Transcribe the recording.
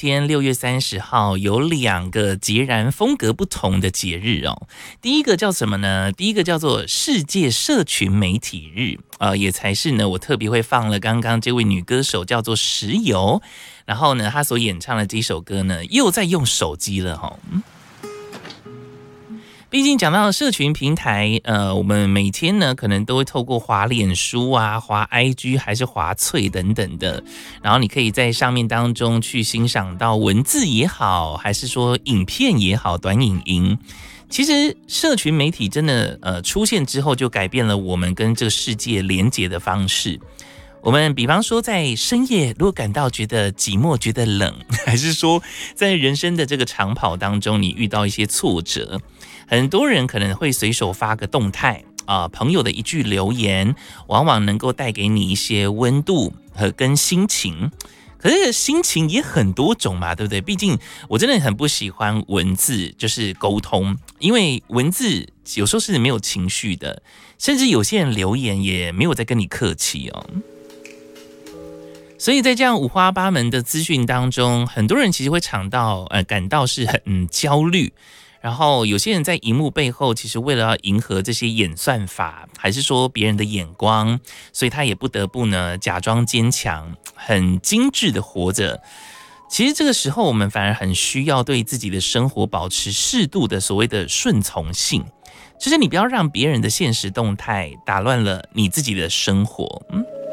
天6月30号有2个截然风格不同的节日哦。第一个叫什么呢？第一个叫做世界社群媒体日，也才是呢我特别会放了刚刚这位女歌手叫做石油，然后呢她所演唱的这首歌呢又在用手机了哈。毕竟讲到社群平台，我们每天呢可能都会透过滑脸书啊、滑 IG 还是滑脆等等的，然后你可以在上面当中去欣赏到文字也好，还是说影片也好、短影音。其实社群媒体真的出现之后，就改变了我们跟这个世界连结的方式。我们比方说在深夜如果感到觉得寂寞觉得冷，还是说在人生的这个长跑当中你遇到一些挫折，很多人可能会随手发个动态朋友的一句留言往往能够带给你一些温度和跟心情。可是心情也很多种嘛，对不对？毕竟我真的很不喜欢文字就是沟通，因为文字有时候是没有情绪的，甚至有些人留言也没有在跟你客气哦。所以在这样五花八门的资讯当中，很多人其实会感到是很焦虑，然后有些人在荧幕背后其实为了要迎合这些演算法，还是说别人的眼光，所以他也不得不呢假装坚强，很精致的活着。其实这个时候我们反而很需要对自己的生活保持适度的所谓的顺从性，就是你不要让别人的现实动态打乱了你自己的生活。